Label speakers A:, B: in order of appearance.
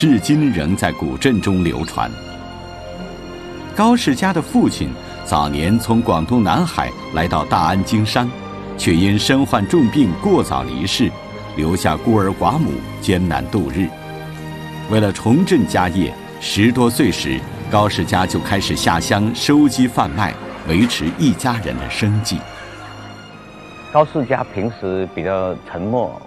A: 至今仍在古镇中流传。高世家的父亲早年从广东南海来到大安经商，却因身患重病过早离世，留下孤儿寡母艰难度日。为了重振家业，10多岁时，高世家就开始下乡收集贩卖，维持一家人的生计。
B: 高世家平时比较沉默